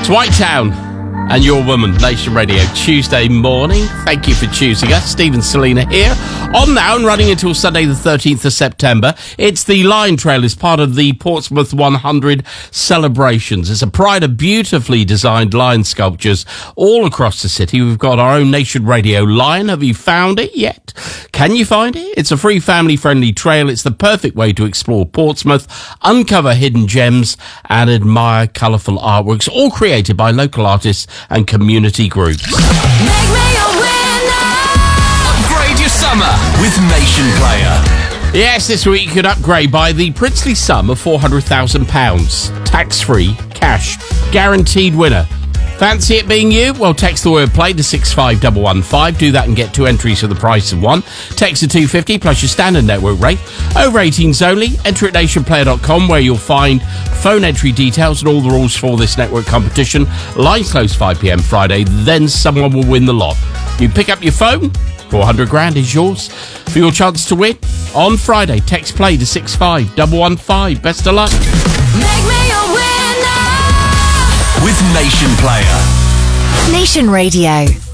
It's White Town and Your Woman, Nation Radio, Tuesday morning. Thank you for choosing us. Stephen Selina here. On now and running until Sunday the 13th of September. It's the Lion Trail as part of the Portsmouth 100 celebrations. It's a pride of beautifully designed lion sculptures all across the city. We've got our own Nation Radio lion. Have you found it yet? Can you find it? It's a free family-friendly trail. It's the perfect way to explore Portsmouth, uncover hidden gems and admire colourful artworks, all created by local artists and community groups. Make me a winner. Upgrade your summer with Nation Player. Yes, this week you can upgrade by the princely sum of £400,000. Tax-free, cash, guaranteed winner. Fancy it being you? Well, text the word play to 65115. Do that and get 2 entries for the price of 1. Text to 250 plus your standard network rate. Over 18s only. Enter at nationplayer.com where you'll find phone entry details and all the rules for this network competition. Lines close 5 p.m. Friday. Then someone will win the lot. You pick up your phone. 400 grand is yours. For your chance to win on Friday, text play to 65115. Best of luck. Make me a winner. With Nation Player. Nation Radio.